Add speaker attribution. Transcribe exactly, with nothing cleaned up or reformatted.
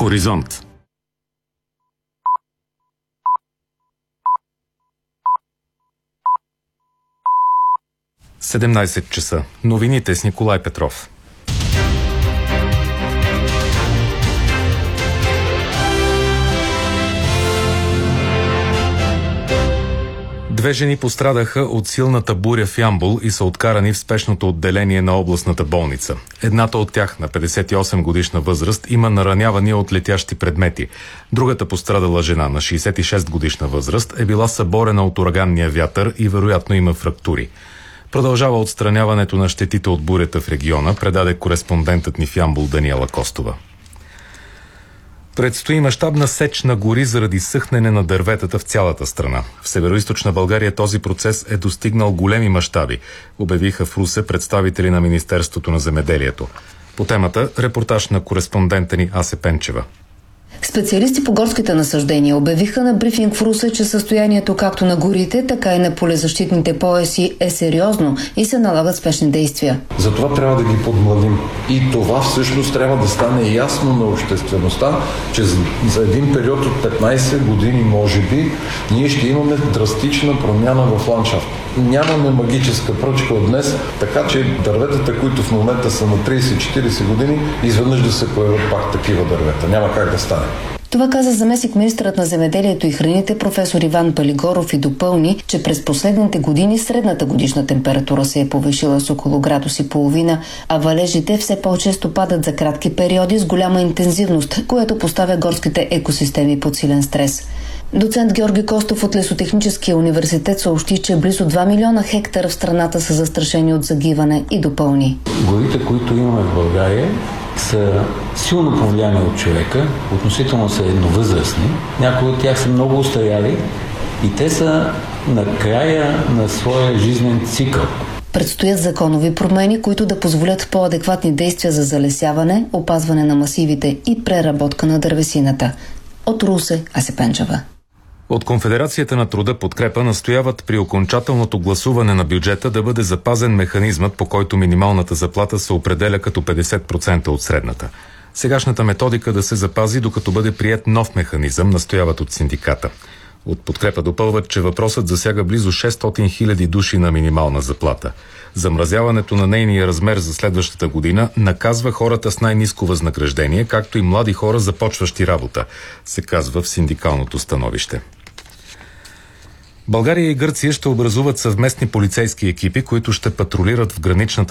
Speaker 1: Хоризонт. седемнайсет часа. Новините с Николай Петров. Две жени пострадаха от силната буря в Ямбол и са откарани в спешното отделение на областната болница. Едната от тях, на петдесет и осем годишна възраст, има наранявания от летящи предмети. Другата пострадала жена, на шейсет и шест годишна възраст, е била съборена от ураганния вятър и вероятно има фрактури. Продължава отстраняването на щетите от бурята в региона, предаде кореспондентът ни в Ямбол Даниела Костова. Предстои мащабна сеч на гори заради съхнене на дърветата в цялата страна. В североизточна България този процес е достигнал големи мащаби, обявиха в Русе представители на Министерството на земеделието. По темата репортаж на кореспондента ни Ася Пенчева.
Speaker 2: Специалисти по горските насаждения обявиха на брифинг в Русе, че състоянието както на горите, така и на полезащитните пояси е сериозно и се налагат спешни действия.
Speaker 3: Затова трябва да ги подмладим. И това всъщност трябва да стане ясно на обществеността, че за един период от петнайсет години, може би, ние ще имаме драстична промяна в ландшафт. Нямаме магическа пръчка от днес, така че дърветата, които в момента са на трийсет-четирийсет години, изведнъж да се появят пак такива дървета. Няма как да стане.
Speaker 2: Това каза заместник-министърът на земеделието и храните професор Иван Палигоров и допълни, че през последните години средната годишна температура се е повишила с около градус и половина, а валежите все по-често падат за кратки периоди с голяма интензивност, което поставя горските екосистеми под силен стрес. Доцент Георги Костов от Лесотехническия университет съобщи, че близо два милиона хектара в страната са застрашени от загиване и допълни.
Speaker 4: Горите, които имаме в България, са силно повлияни от човека, относително са едновъзрастни. Някои от тях са много устаряли и те са на края на своя жизнен цикъл.
Speaker 2: Предстоят законови промени, които да позволят по-адекватни действия за залесяване, опазване на масивите и преработка на дървесината. От Русе, Ася Пенчева.
Speaker 1: От Конфедерацията на труда подкрепа настояват при окончателното гласуване на бюджета да бъде запазен механизмът, по който минималната заплата се определя като петдесет процента от средната. Сегашната методика да се запази, докато бъде приет нов механизъм, настояват от синдиката. От подкрепа допълват, че въпросът засяга близо шестстотин хиляди души на минимална заплата. Замразяването на нейния размер за следващата година наказва хората с най-ниско възнаграждение, както и млади хора, започващи работа, се казва в синдикалното становище. България и Гърция ще образуват съвместни полицейски екипи, които ще патрулират в граничната